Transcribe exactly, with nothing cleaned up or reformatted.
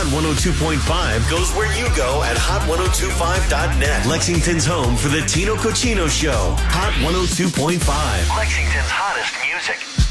Hot one oh two point five goes where you go at hot ten twenty-five dot net. Lexington's home for the Tino Cochino Show. Hot one oh two point five. Lexington's hottest music.